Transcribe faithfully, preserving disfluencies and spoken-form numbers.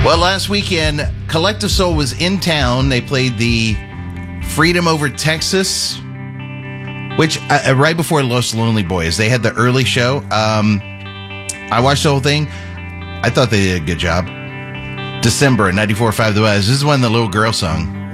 Well, last weekend, Collective Soul was in town. They played the Freedom Over Texas, which uh, right before Los Lonely Boys. They had the early show. Um, I watched the whole thing. I thought they did a good job. December at ninety-four point five The West. This is when the little girl song.